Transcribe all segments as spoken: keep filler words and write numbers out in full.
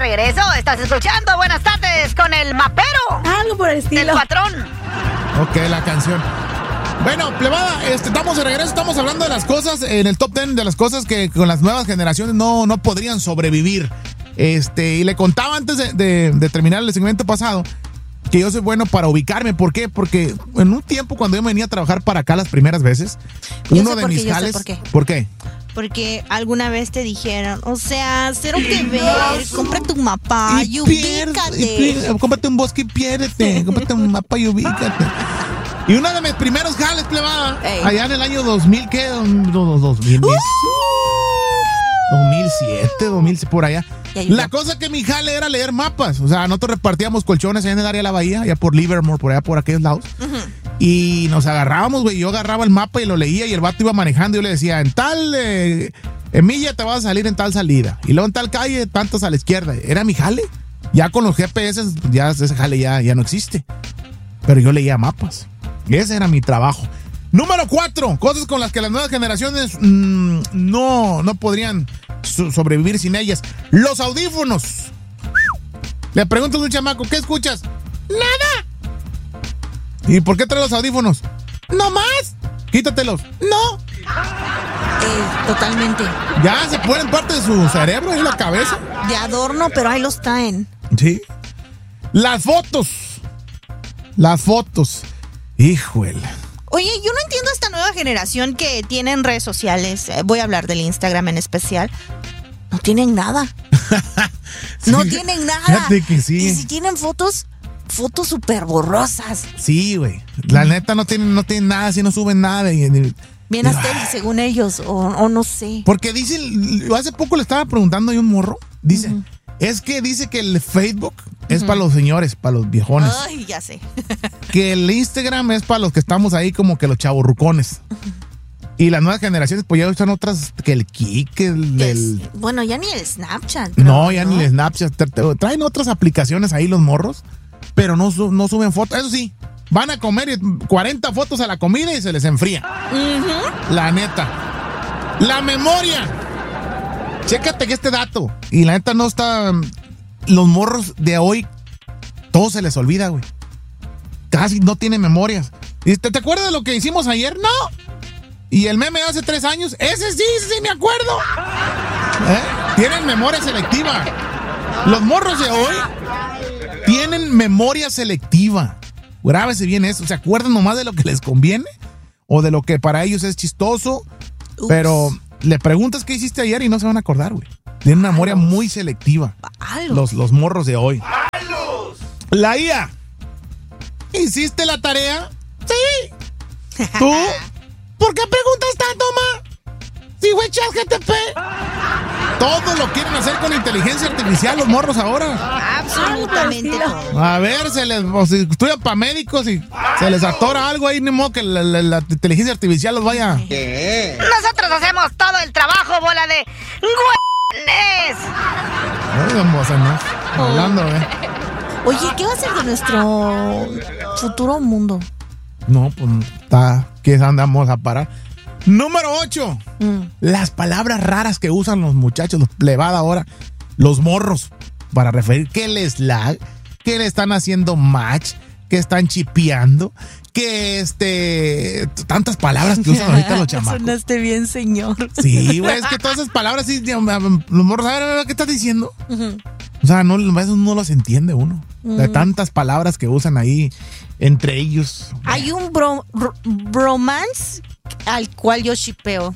regreso. Estás escuchando Buenas Tardes con el mapero. Algo por el estilo. El patrón. Ok, la canción. Bueno, plebada, este, estamos de regreso, estamos hablando de las cosas, en el top ten de las cosas que con las nuevas generaciones no, no podrían sobrevivir. Este, y le contaba antes de, de, de terminar el segmento pasado que yo soy bueno para ubicarme. ¿Por qué? Porque en un tiempo cuando yo venía a trabajar para acá las primeras veces, Yo uno sé de por qué, mis yo sé jales. por qué. ¿Por qué? Porque alguna vez te dijeron, o sea, cero que ver, cómprate un mapa y, y ubícate. Y, y, cómprate un bosque y piérdete, cómprate un mapa y ubícate. Y uno de mis primeros jales, plebada, Ey. allá en el año dos mil, ¿qué? dos mil, dos mil siete, dos mil, por allá. La cosa que mi jale era leer mapas. O sea, nosotros repartíamos colchones allá en el área de la bahía, allá por Livermore, por allá por aquellos lados. Uh-huh. Y nos agarrábamos, güey. Yo agarraba el mapa y lo leía y el vato iba manejando. Y yo le decía, en tal eh, en milla te vas a salir en tal salida. Y luego en tal calle, tantos a la izquierda. Era mi jale. Ya con los G P S, ya ese jale ya, ya no existe. Pero yo leía mapas. Ese era mi trabajo. Número cuatro, cosas con las que las nuevas generaciones mmm, no, no podrían so- sobrevivir sin ellas. Los audífonos. Le preguntas a un chamaco, ¿qué escuchas? Nada. ¿Y por qué traes los audífonos? No más. Quítatelos. No. Eh, totalmente. Ya se ponen parte de su cerebro, en la cabeza. De adorno, pero ahí los traen. Sí. Las fotos. Las fotos. Híjole. Oye, yo no entiendo esta nueva generación que tienen redes sociales. Eh, voy a hablar del Instagram en especial. No tienen nada. Sí, no tienen nada. Fíjate que sí. Y si tienen fotos, fotos súper borrosas. Sí, güey. La neta no tienen, no tienen nada, si no suben nada. De, de, Bien aesthetic, según ellos, o, o no sé. Porque dicen, hace poco le estaba preguntando a un morro, dice, uh-huh. es que dice que el Facebook es uh-huh. para los señores, para los viejones. Ay, ya sé. Que el Instagram es para los que estamos ahí como que los chavorrucones. Uh-huh. Y las nuevas generaciones pues ya usan otras, que el Kik, el, el... Bueno, ya ni el Snapchat. No, ya ¿no? ni el Snapchat. Traen otras aplicaciones ahí los morros, pero no, no suben fotos. Eso sí, van a comer y cuarenta fotos a la comida y se les enfría. Uh-huh. La neta. La memoria. Chécate que este dato. Y la neta no está... Los morros de hoy, todo se les olvida, güey. Casi no tienen memorias. ¿Te, ¿Te acuerdas de lo que hicimos ayer? No. Y el meme de hace tres años, ese sí, ese sí me acuerdo. ¿Eh? Tienen memoria selectiva. Los morros de hoy tienen memoria selectiva. Grábese bien eso. ¿Se acuerdan nomás de lo que les conviene? O de lo que para ellos es chistoso. Ups. Pero le preguntas qué hiciste ayer y no se van a acordar, güey. Tienen una memoria muy selectiva. Los, los morros de hoy. La I A. ¿Hiciste la tarea? Sí. ¿Tú? ¿Por qué preguntas tanto, ma? Si güey, chat G T P. Todo lo quieren hacer con inteligencia artificial los morros ahora. Absolutamente. A ver, se les, o si estudian para médicos y se les atora algo ahí, ni modo que la, la, la inteligencia artificial los vaya. ¿Qué? Nosotros hacemos todo el trabajo, bola de güeyes. No vamos a más. Hablando, eh. Oye, ¿qué va a ser de nuestro futuro mundo? No, pues está. ¿Qué andamos a parar? Número ocho. Mm. Las palabras raras que usan los muchachos, los plebados ahora, los morros, para referir que les lag, que le están haciendo match, que están chipeando, que este. Tantas palabras que usan ahorita los chamacos. Sonaste bien, señor. Sí, güey, es que todas esas palabras, sí, los morros, a ver, a ver, ¿qué estás diciendo? Uh-huh. O sea, no, eso no los entiende uno. Uh-huh. De tantas palabras que usan ahí entre ellos. Hay un bro, bro, bromance al cual yo shipeo.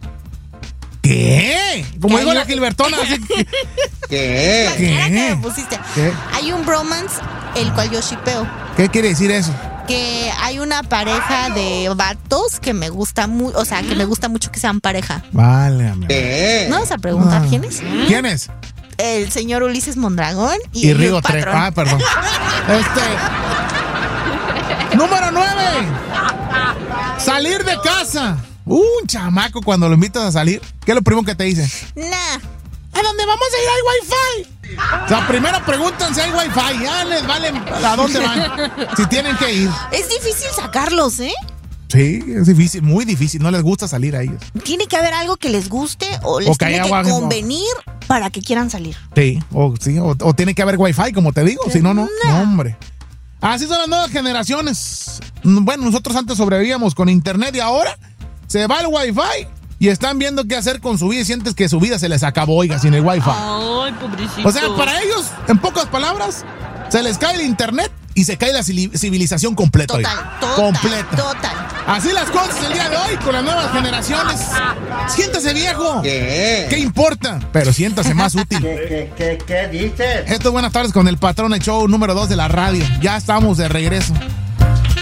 ¿Qué? Como digo la Gilbertona. Así que... ¿Qué? ¿Qué? Que me pusiste. ¿Qué? Hay un bromance el cual yo shipeo. ¿Qué quiere decir eso? Que hay una pareja de vatos que me gusta mucho, o sea, que me gusta mucho que sean pareja. Vale, amigo. ¿No vas a preguntar ah. quién es? ¿Quién es? El señor Ulises Mondragón y, y Rigo Trejo. Ah, perdón. Este. Número nueve. Salir de casa. Un chamaco cuando lo invitas a salir, ¿qué es lo primero que te dice? Nah. ¿A dónde vamos a ir? ¿Hay wifi? O sea, primero preguntan si hay wifi. Ya les vale a dónde van. Si tienen que ir. Es difícil sacarlos, ¿eh? Sí, es difícil, muy difícil. No les gusta salir a ellos. Tiene que haber algo que les guste o les o tiene que convenir para que quieran salir. Sí, o, sí, o, o tiene que haber wifi, como te digo, si no, no, no, hombre. Así son las nuevas generaciones. Bueno, nosotros antes sobrevivíamos con internet y ahora se va el wifi y están viendo qué hacer con su vida y sientes que su vida se les acabó, oiga, sin el wifi. Ay, pobrecito. O sea, para ellos, en pocas palabras, se les cae el internet y se cae la civilización completa. Total, oiga. total, completa. total. Así las cosas el día de hoy con las nuevas generaciones. Siéntase viejo. ¿Qué? ¿Qué importa? Pero siéntase más útil. ¿Qué, qué, qué, qué dices? Esto es Buenas Tardes con el Patrón, el show número dos de la radio. Ya estamos de regreso.